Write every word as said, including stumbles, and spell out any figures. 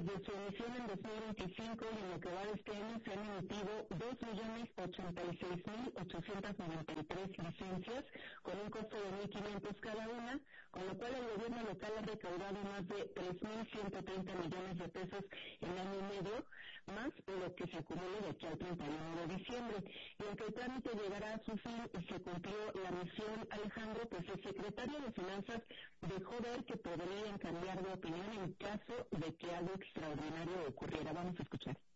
desde su emisión en dos mil veinticinco y en lo que va de este año se han emitido dos millones ochenta y seis mil ochocientas noventa y tres licencias con un costo de mil quinientos cada una, con lo cual el gobierno local ha recaudado más de tres mil ciento treinta millones de pesos en año y medio, más lo que se acumule de aquí al treinta y uno de diciembre. Y aunque el trámite llegará a su fin y se cumplió la misión, Alejandro, pues el secretario de Finanzas dejó ver que podrían cambiar de opinión en caso de que algo extraordinario ocurriera. Vamos a escuchar.